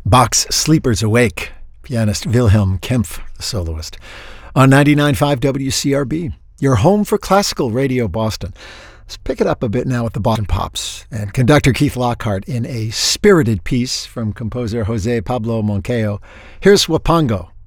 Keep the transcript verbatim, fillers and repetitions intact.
Bach's Sleepers Awake, pianist Wilhelm Kempff, the soloist, on ninety-nine point five W C R B, your home for classical radio Boston. Let's pick it up a bit now with the Boston Pops and conductor Keith Lockhart in a spirited piece from composer Jose Pablo Moncayo. Here's Wapango,